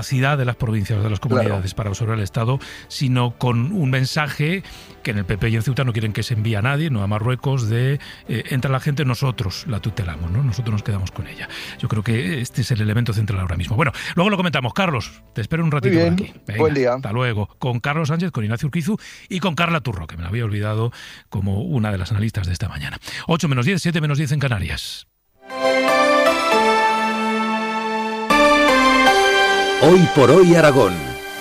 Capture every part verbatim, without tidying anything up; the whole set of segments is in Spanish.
capacidad de las provincias o de las comunidades claro. para absorber el Estado, sino con un mensaje que en el P P y en Ceuta no quieren que se envíe a nadie, no a Marruecos, de eh, entra la gente, nosotros la tutelamos, ¿no? Nosotros nos quedamos con ella. Yo creo que este es el elemento central ahora mismo. Bueno, luego lo comentamos. Carlos, te espero un ratito por aquí. Venga, buen día. Hasta luego. Con Carlos Sánchez, con Ignacio Urquizu y con Carla Turro, que me la había olvidado como una de las analistas de esta mañana. ocho menos diez, siete menos diez en Canarias. Hoy por hoy Aragón.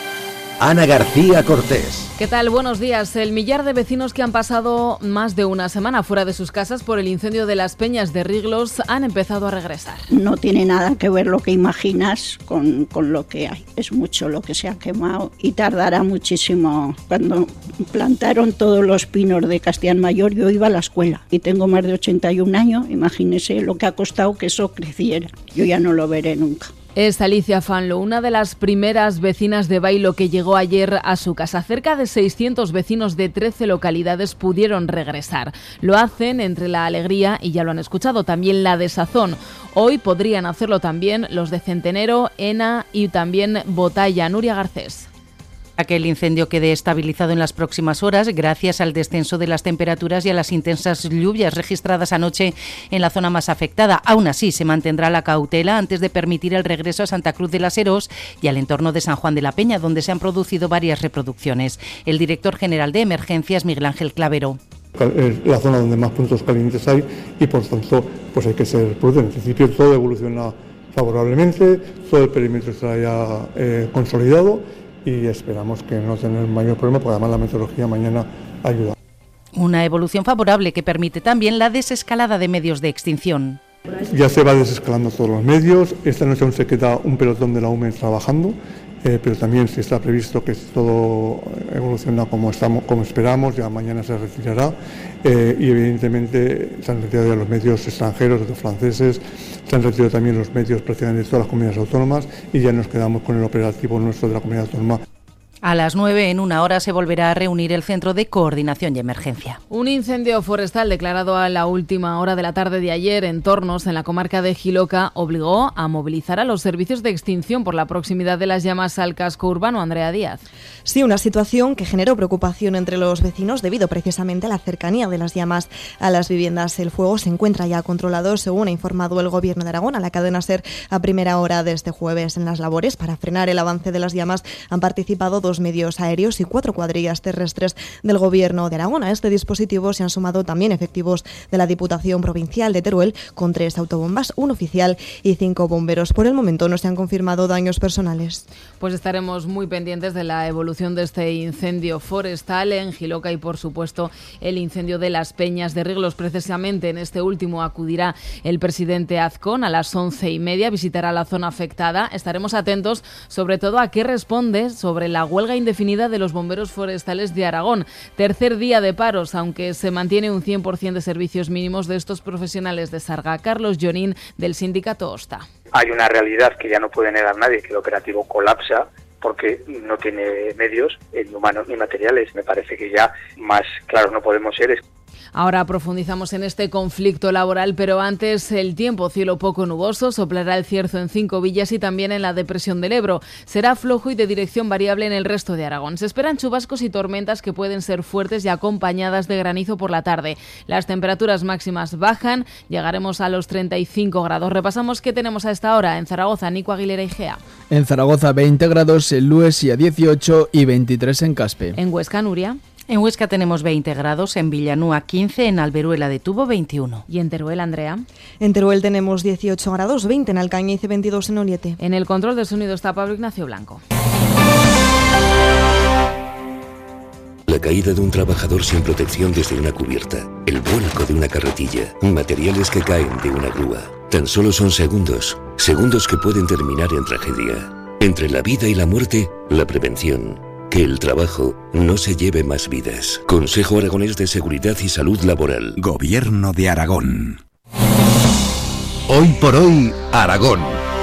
Ana García Cortés. ¿Qué tal? Buenos días. El millar de vecinos que han pasado más de una semana fuera de sus casas por el incendio de las Peñas de Riglos han empezado a regresar. No tiene nada que ver lo que imaginas con, con lo que hay. Es mucho lo que se ha quemado y tardará muchísimo. Cuando plantaron todos los pinos de Castellán Mayor, yo iba a la escuela y tengo más de ochenta y un años. Imagínese lo que ha costado que eso creciera. Yo ya no lo veré nunca. Es Alicia Fanlo, una de las primeras vecinas de Bailo que llegó ayer a su casa. Cerca de seiscientos vecinos de trece localidades pudieron regresar. Lo hacen entre la alegría y, ya lo han escuchado, también la desazón. Hoy podrían hacerlo también los de Centenero, Ena y también Botalla. Nuria Garcés. A que el incendio quede estabilizado en las próximas horas gracias al descenso de las temperaturas y a las intensas lluvias registradas anoche en la zona más afectada. Aún así, se mantendrá la cautela antes de permitir el regreso a Santa Cruz de las Herós y al entorno de San Juan de la Peña, donde se han producido varias reproducciones. El director general de Emergencias, Miguel Ángel Clavero. Es la zona donde más puntos calientes hay y, por tanto, pues hay que ser prudente. En principio, todo evoluciona favorablemente, todo el perímetro está ya eh, consolidado y esperamos que no tener mayor problema, porque además la meteorología mañana ayuda. Una evolución favorable que permite también la desescalada de medios de extinción. Ya se va desescalando todos los medios. Esta noche aún se queda un pelotón de la U M E trabajando, eh, pero también si está previsto que todo evoluciona como, estamos, como esperamos, ya mañana se retirará eh, y evidentemente se han retirado ya los medios extranjeros, los franceses, se han retirado también los medios prácticamente de todas las comunidades autónomas y ya nos quedamos con el operativo nuestro de la comunidad autónoma. A las nueve, en una hora, se volverá a reunir el Centro de Coordinación y Emergencia. Un incendio forestal declarado a la última hora de la tarde de ayer en Tornos, en la comarca de Jiloca, obligó a movilizar a los servicios de extinción por la proximidad de las llamas al casco urbano. Andrea Díaz. Sí, una situación que generó preocupación entre los vecinos debido precisamente a la cercanía de las llamas a las viviendas. El fuego se encuentra ya controlado, según ha informado el Gobierno de Aragón a la cadena SER a primera hora de este jueves. En las labores para frenar el avance de las llamas han participado dos medios aéreos y cuatro cuadrillas terrestres del Gobierno de Aragón. A este dispositivo se han sumado también efectivos de la Diputación Provincial de Teruel, con tres autobombas, un oficial y cinco bomberos. Por el momento no se han confirmado daños personales. Pues estaremos muy pendientes de la evolución de este incendio forestal en Jiloca y, por supuesto, el incendio de las Peñas de Riglos. Precisamente en este último acudirá el presidente Azcón a las once y media, visitará la zona afectada. Estaremos atentos sobre todo a qué responde sobre la huelga indefinida de los bomberos forestales de Aragón. Tercer día de paros, aunque se mantiene un cien por ciento de servicios mínimos de estos profesionales de Sarga. Carlos Jonín, del sindicato OSTA. Hay una realidad que ya no puede negar nadie, que el operativo colapsa porque no tiene medios, ni humanos ni materiales. Me parece que ya más claros no podemos ser. Ahora profundizamos en este conflicto laboral, pero antes el tiempo, cielo poco nuboso, soplará el cierzo en Cinco Villas y también en la depresión del Ebro. Será flojo y de dirección variable en el resto de Aragón. Se esperan chubascos y tormentas que pueden ser fuertes y acompañadas de granizo por la tarde. Las temperaturas máximas bajan, llegaremos a los treinta y cinco grados. Repasamos qué tenemos a esta hora en Zaragoza, Nico Aguilera y Gea. En Zaragoza veinte grados, en Luesia dieciocho y veintitrés en Caspe. En Huesca, Nuria. En Huesca tenemos veinte grados, en Villanúa quince, en Alberuela de Tubo veintiuno. ¿Y en Teruel, Andrea? En Teruel tenemos dieciocho grados, veinte en Alcañiz y veintidós en Oliete. En el control de sonido está Pablo Ignacio Blanco. La caída de un trabajador sin protección desde una cubierta, el vuelco de una carretilla, materiales que caen de una grúa. Tan solo son segundos, segundos que pueden terminar en tragedia. Entre la vida y la muerte, la prevención. Que el trabajo no se lleve más vidas. Consejo Aragonés de Seguridad y Salud Laboral. Gobierno de Aragón. Hoy por hoy, Aragón.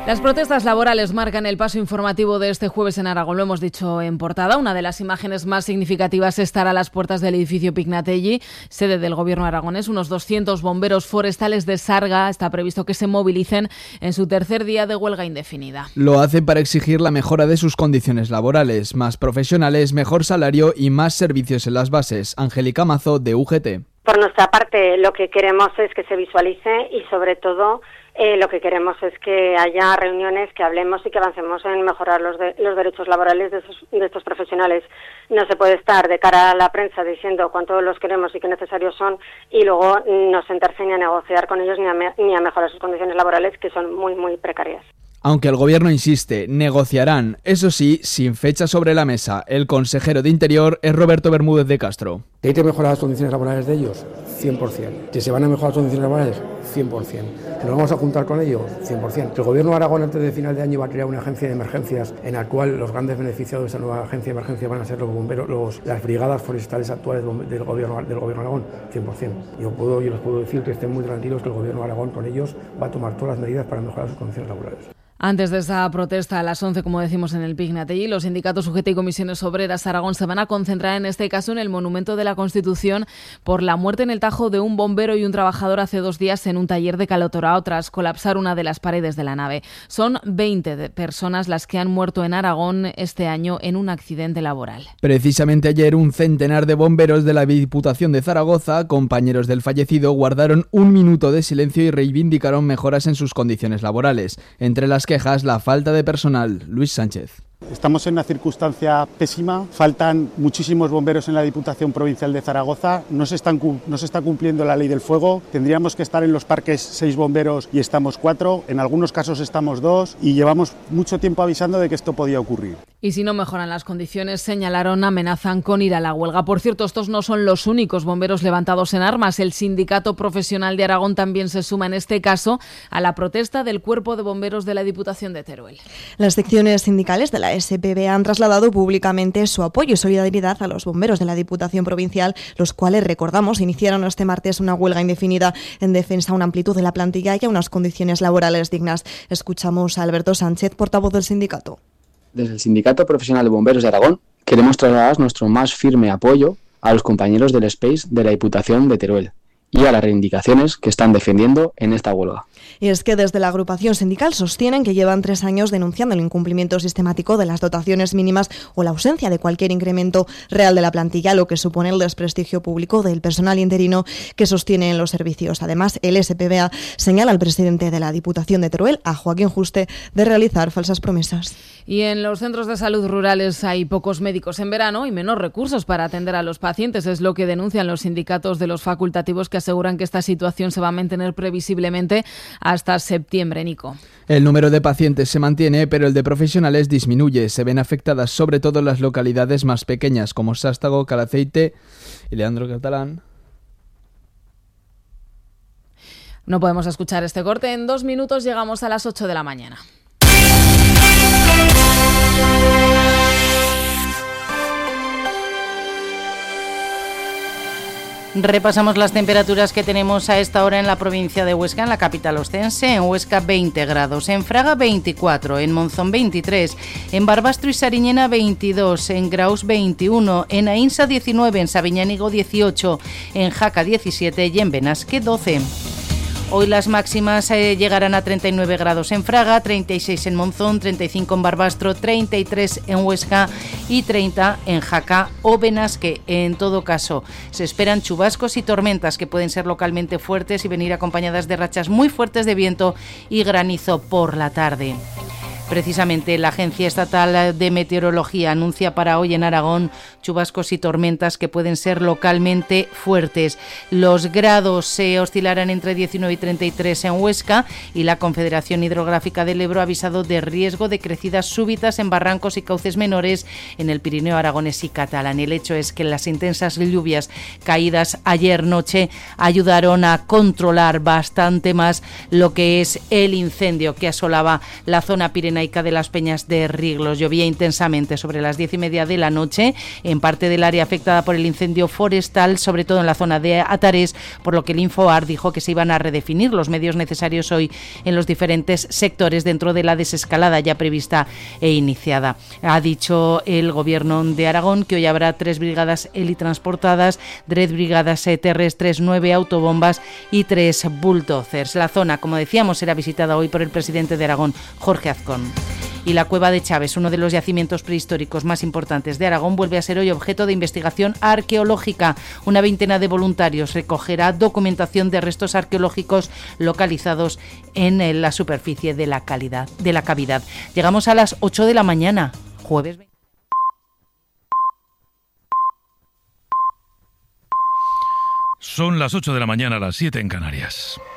Las protestas laborales marcan el paso informativo de este jueves en Aragón, lo hemos dicho en portada. Una de las imágenes más significativas estará a las puertas del edificio Pignatelli, sede del Gobierno aragonés. Unos doscientos bomberos forestales de Sarga está previsto que se movilicen en su tercer día de huelga indefinida. Lo hacen para exigir la mejora de sus condiciones laborales, más profesionales, mejor salario y más servicios en las bases. Angélica Mazo, de U G T. Por nuestra parte, lo que queremos es que se visualice y, sobre todo, Eh, lo que queremos es que haya reuniones, que hablemos y que avancemos en mejorar los, de, los derechos laborales de, esos, de estos profesionales. No se puede estar de cara a la prensa diciendo cuánto los queremos y qué necesarios son y luego no sentarse ni a negociar con ellos ni a, me, ni a mejorar sus condiciones laborales, que son muy, muy precarias. Aunque el Gobierno insiste, negociarán, eso sí, sin fecha sobre la mesa. El consejero de Interior es Roberto Bermúdez de Castro. ¿Que hay que mejorar las condiciones laborales de ellos? cien por ciento. ¿Que se van a mejorar las condiciones laborales? cien por ciento. ¿Que nos vamos a juntar con ellos? cien por ciento. ¿Que el Gobierno de Aragón antes de final de año va a crear una agencia de emergencias en la cual los grandes beneficiados de esta nueva agencia de emergencias van a ser los bomberos, los, las brigadas forestales actuales del Gobierno del Gobierno de Aragón? cien por ciento. Yo, puedo, yo les puedo decir que estén muy tranquilos que el Gobierno de Aragón con ellos va a tomar todas las medidas para mejorar sus condiciones laborales. Antes de esa protesta a las once, como decimos en el Pignatelli, los sindicatos U G T y comisiones obreras Aragón se van a concentrar en este caso en el Monumento de la Constitución por la muerte en el Tajo de un bombero y un trabajador hace dos días en un taller de Calotorao tras colapsar una de las paredes de la nave. Son veinte personas las que han muerto en Aragón este año en un accidente laboral. Precisamente ayer un centenar de bomberos de la Diputación de Zaragoza, compañeros del fallecido, guardaron un minuto de silencio y reivindicaron mejoras en sus condiciones laborales. Entre las quejas, la falta de personal. Luis Sánchez. Estamos en una circunstancia pésima, faltan muchísimos bomberos en la Diputación Provincial de Zaragoza, no se, están, no se está cumpliendo la ley del fuego, tendríamos que estar en los parques seis bomberos y estamos cuatro, en algunos casos estamos dos y llevamos mucho tiempo avisando de que esto podía ocurrir. Y si no mejoran las condiciones, señalaron, amenazan con ir a la huelga. Por cierto, estos no son los únicos bomberos levantados en armas. El Sindicato Profesional de Aragón también se suma en este caso a la protesta del Cuerpo de Bomberos de la Diputación de Teruel. Las secciones sindicales de la S P B han trasladado públicamente su apoyo y solidaridad a los bomberos de la Diputación Provincial, los cuales, recordamos, iniciaron este martes una huelga indefinida en defensa a una amplitud de la plantilla y a unas condiciones laborales dignas. Escuchamos a Alberto Sánchez, portavoz del sindicato. Desde el Sindicato Profesional de Bomberos de Aragón queremos trasladar nuestro más firme apoyo a los compañeros del Space de la Diputación de Teruel y a las reivindicaciones que están defendiendo en esta huelga. Y es que desde la agrupación sindical sostienen que llevan tres años denunciando el incumplimiento sistemático de las dotaciones mínimas o la ausencia de cualquier incremento real de la plantilla, lo que supone el desprestigio público del personal interino que sostiene los servicios. Además, el S P B A señala al presidente de la Diputación de Teruel, a Joaquín Juste, de realizar falsas promesas. Y en los centros de salud rurales hay pocos médicos en verano y menos recursos para atender a los pacientes. Es lo que denuncian los sindicatos de los facultativos, que aseguran que esta situación se va a mantener previsiblemente hasta septiembre, Nico. El número de pacientes se mantiene, pero el de profesionales disminuye. Se ven afectadas sobre todo las localidades más pequeñas, como Sástago, Calaceite y Leandro Catalán. No podemos escuchar este corte. En dos minutos llegamos a las ocho de la mañana. Repasamos las temperaturas que tenemos a esta hora en la provincia de Huesca, en la capital ostense. En Huesca veinte grados, en Fraga veinticuatro, en Monzón veintitrés, en Barbastro y Sariñena veintidós, en Graus veintiuno, en Ainsa diecinueve, en Sabiñánigo dieciocho, en Jaca diecisiete y en Benasque doce. Hoy las máximas eh, llegarán a treinta y nueve grados en Fraga, treinta y seis en Monzón, treinta y cinco en Barbastro, treinta y tres en Huesca y treinta en Jaca o Benasque. En todo caso, se esperan chubascos y tormentas que pueden ser localmente fuertes y venir acompañadas de rachas muy fuertes de viento y granizo por la tarde. Precisamente la Agencia Estatal de Meteorología anuncia para hoy en Aragón chubascos y tormentas que pueden ser localmente fuertes. Los grados se oscilarán entre diecinueve y treinta y tres en Huesca y la Confederación Hidrográfica del Ebro ha avisado de riesgo de crecidas súbitas en barrancos y cauces menores en el Pirineo aragonés y catalán. El hecho es que las intensas lluvias caídas ayer noche ayudaron a controlar bastante más lo que es el incendio que asolaba la zona pirenaica pirenaica de las Peñas de Riglos. Llovía intensamente sobre las diez y media de la noche en parte del área afectada por el incendio forestal, sobre todo en la zona de Atares, por lo que el Infoar dijo que se iban a redefinir los medios necesarios hoy en los diferentes sectores dentro de la desescalada ya prevista e iniciada. Ha dicho el Gobierno de Aragón que hoy habrá tres brigadas helitransportadas, tres brigadas terrestres, nueve autobombas y tres bulldozers. La zona, como decíamos, será visitada hoy por el presidente de Aragón, Jorge Azcón. Y la Cueva de Chaves, uno de los yacimientos prehistóricos más importantes de Aragón, vuelve a ser hoy objeto de investigación arqueológica. Una veintena de voluntarios recogerá documentación de restos arqueológicos localizados en la superficie de la, calidad, de la cavidad. Llegamos a las ocho de la mañana, jueves. Son las ocho de la mañana, las siete en Canarias.